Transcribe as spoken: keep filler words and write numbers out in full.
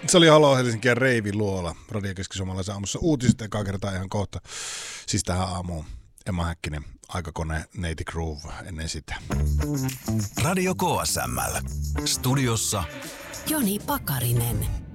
Se oli Halo Helsinki ja Reivi Luola. Radio Keski-Suomalaisen aamussa uutiset ekaa kertaa ihan kohta. Siis tähän aamuun. Emma Häkkinen, Aikakone, Neiti Groove ennen sitä. Radio K S M L. Studiossa Joni Pakarinen.